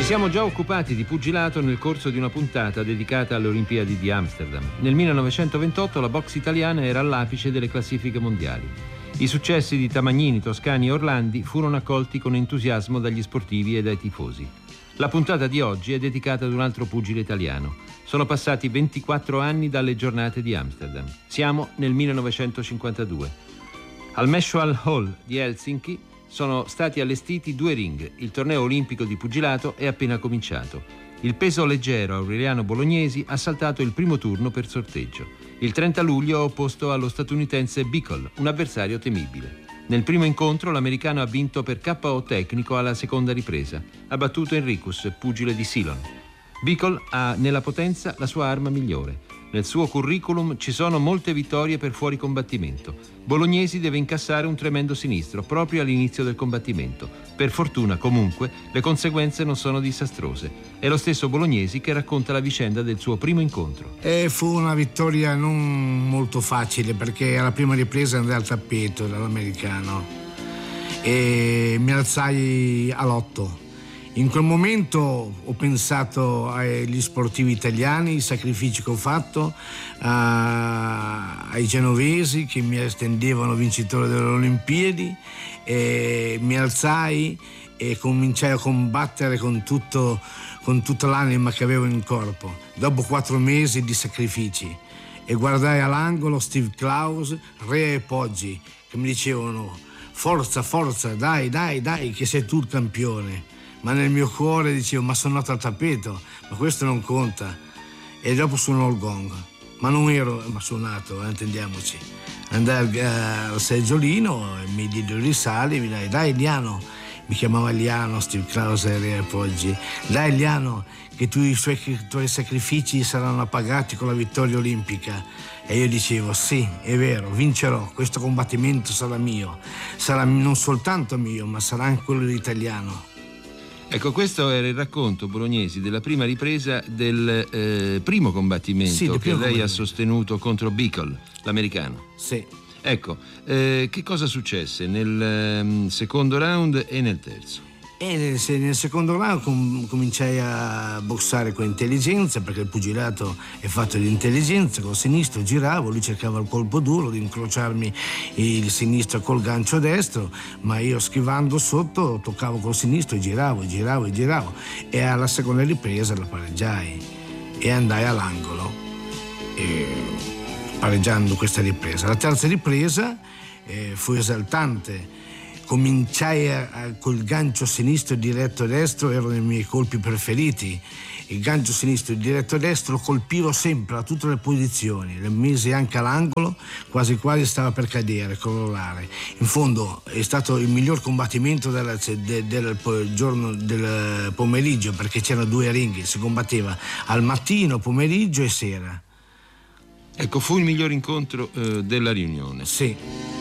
siamo già occupati di pugilato nel corso di una puntata dedicata alle Olimpiadi di Amsterdam. Nel 1928 la boxe italiana era all'apice delle classifiche mondiali. I successi di Tamagnini, Toscani e Orlandi furono accolti con entusiasmo dagli sportivi e dai tifosi. La puntata di oggi è dedicata ad un altro pugile italiano. Sono passati 24 anni dalle giornate di Amsterdam. Siamo nel 1952. Al Meshwal Hall di Helsinki sono stati allestiti 2 ring. Il torneo olimpico di pugilato è appena cominciato. Il peso leggero Aureliano Bolognesi ha saltato il primo turno per sorteggio. Il 30 luglio è opposto allo statunitense Bicol, un avversario temibile. Nel primo incontro l'americano ha vinto per KO tecnico alla seconda ripresa. Ha battuto Enricus, pugile di Ceylon. Bicol ha nella potenza la sua arma migliore. Nel suo curriculum ci sono molte vittorie per fuori combattimento. Bolognesi deve incassare un tremendo sinistro proprio all'inizio del combattimento. Per fortuna, comunque, le conseguenze non sono disastrose. È lo stesso Bolognesi che racconta la vicenda del suo primo incontro. Fu una vittoria non molto facile perché alla prima ripresa andai al tappeto dall'americano e mi alzai all'8. In quel momento ho pensato agli sportivi italiani, i sacrifici che ho fatto, ai genovesi che mi estendevano vincitore delle Olimpiadi, e mi alzai e cominciai a combattere con tutta l'anima che avevo in corpo, dopo 4 mesi di sacrifici. E guardai all'angolo Steve Klaus, Rea e Poggi, che mi dicevano forza, dai, che sei tu il campione. Ma nel mio cuore dicevo, ma sono nato al tappeto, ma questo non conta. E dopo suonò il gong, ma suonato, intendiamoci. Andai al seggiolino e mi diedero i risali, mi dai Liano, mi chiamava Liano, Steve Klaus e Poggi, dai Liano, che i tuoi sacrifici saranno pagati con la vittoria olimpica. E io dicevo, sì, è vero, vincerò, questo combattimento sarà mio, sarà non soltanto mio, ma sarà anche quello dell'italiano. Ecco, questo era il racconto, Bolognesi, della prima ripresa del primo combattimento che lei ha sostenuto contro Bicol, l'americano. Sì. Ecco, che cosa successe nel secondo round e nel terzo? Nel secondo round cominciai a boxare con intelligenza, perché il pugilato è fatto di intelligenza. Col sinistro giravo, lui cercava il colpo duro di incrociarmi il sinistro col gancio destro, ma io schivando sotto toccavo col sinistro e giravo e alla seconda ripresa la pareggiai e andai all'angolo pareggiando questa ripresa. La terza ripresa fu esaltante. Cominciai col gancio sinistro e diretto destro, erano i miei colpi preferiti. Il gancio sinistro e diretto destro lo colpivo sempre a tutte le posizioni, le misi anche all'angolo, quasi stava per cadere, crollare. In fondo è stato il miglior combattimento del giorno del pomeriggio, perché c'erano 2 ring, si combatteva al mattino, pomeriggio e sera. Ecco, fu il miglior incontro della riunione. Sì.